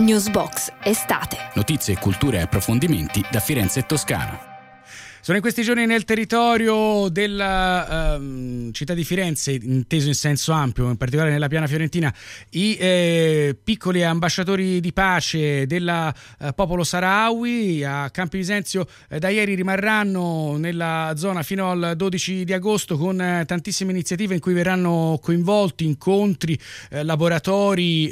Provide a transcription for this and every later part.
Newsbox Estate. Notizie, cultura e approfondimenti da Firenze e Toscana. Sono in questi giorni nel territorio della città di Firenze, inteso in senso ampio, in particolare nella piana fiorentina, i piccoli ambasciatori di pace del popolo Saharawi a Campi Bisenzio da ieri rimarranno nella zona fino al 12 di agosto con tantissime iniziative in cui verranno coinvolti incontri, laboratori,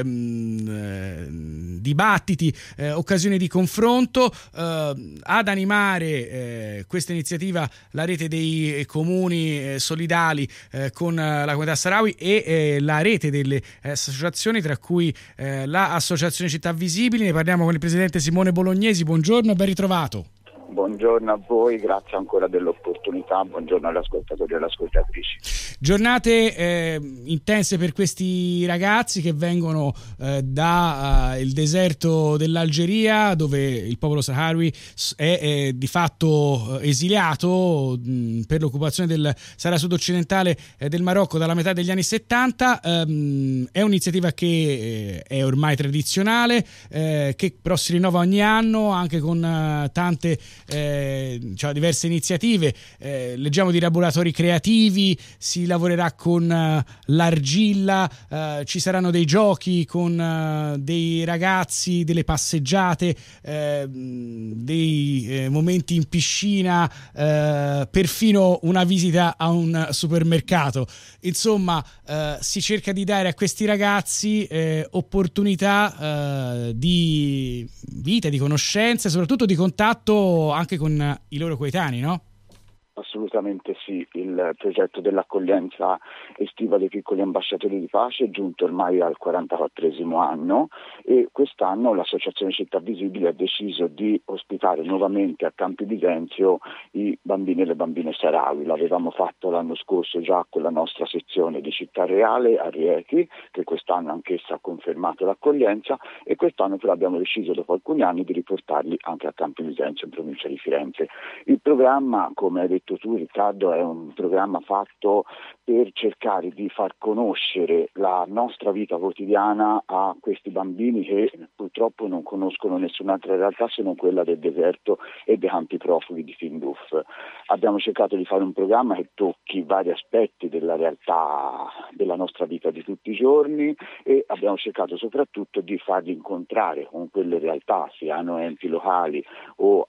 dibattiti, occasioni di confronto. Ad animare questa iniziativa la rete dei comuni solidali con la comunità Saharawi e la rete delle associazioni, tra cui l'Associazione Città Visibili. Ne parliamo con il presidente Simone Bolognesi. Buongiorno e ben ritrovato. Buongiorno a voi, grazie ancora dell'opportunità, buongiorno agli ascoltatori e alle ascoltatrici. Giornate intense per questi ragazzi che vengono dal deserto dell'Algeria, dove il popolo Saharawi è di fatto esiliato per l'occupazione del Sahara sud-occidentale del Marocco dalla metà degli anni 70. È un'iniziativa che è ormai tradizionale, che però si rinnova ogni anno anche con tante diverse iniziative. Leggiamo di laboratori creativi, si lavorerà con l'argilla, ci saranno dei giochi con dei ragazzi, delle passeggiate, dei momenti in piscina, perfino una visita a un supermercato. Insomma, si cerca di dare a questi ragazzi opportunità di vita, di conoscenza e soprattutto di contatto anche con i loro coetanei, no? Assolutamente sì, il progetto dell'accoglienza estiva dei piccoli ambasciatori di pace è giunto ormai al 44esimo anno e quest'anno l'Associazione Città Visibili ha deciso di ospitare nuovamente a Campi Bisenzio i bambini e le bambine Saharawi. L'avevamo fatto l'anno scorso già con la nostra sezione di Città Reale a Rieti, che quest'anno anch'essa ha confermato l'accoglienza, e quest'anno però abbiamo deciso dopo alcuni anni di riportarli anche a Campi Bisenzio in provincia di Firenze. Il programma, come hai detto tu Riccardo, è un programma fatto per cercare di far conoscere la nostra vita quotidiana a questi bambini che purtroppo non conoscono nessun'altra realtà se non quella del deserto e dei campi profughi di Tindouf. Abbiamo cercato di fare un programma che tocchi vari aspetti della realtà della nostra vita di tutti i giorni e abbiamo cercato soprattutto di farli incontrare con quelle realtà, siano enti locali o